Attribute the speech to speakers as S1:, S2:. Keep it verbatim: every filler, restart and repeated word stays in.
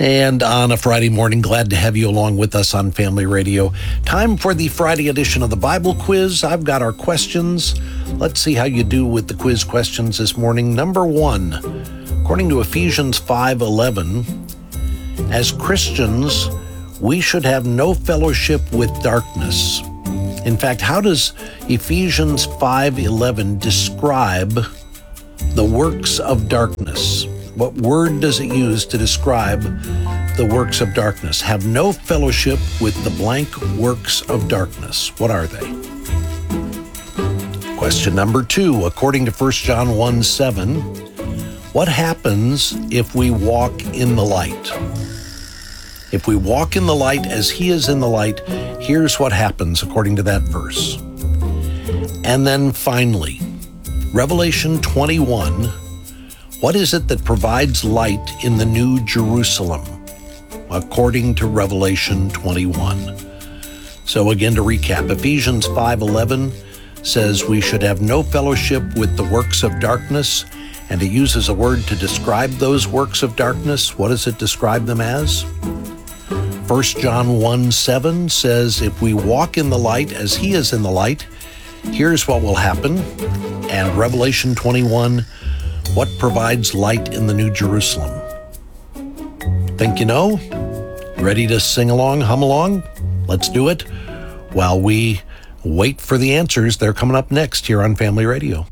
S1: And on a Friday morning, glad to have you along with us on Family Radio. Time for the Friday edition of the Bible Quiz. I've got our questions. Let's see how you do with the quiz questions this morning. Number one, according to Ephesians five eleven, as Christians, we should have no fellowship with darkness. In fact, how does Ephesians five eleven describe the works of darkness? What word does it use to describe the works of darkness? Have no fellowship with the blank works of darkness. What are they? Question number two, according to First John one seven, what happens if we walk in the light? If we walk in the light as he is in the light, here's what happens according to that verse. And then finally, Revelation twenty-one, what is it that provides light in the New Jerusalem, according to Revelation twenty-one? So again, to recap, Ephesians five eleven says we should have no fellowship with the works of darkness, and it uses a word to describe those works of darkness. What does it describe them as? First John one seven says if we walk in the light as he is in the light, here's what will happen. And Revelation twenty-one, what provides light in the New Jerusalem? Think you know? Ready to sing along, hum along? Let's do it while we wait for the answers. They're coming up next here on Family Radio.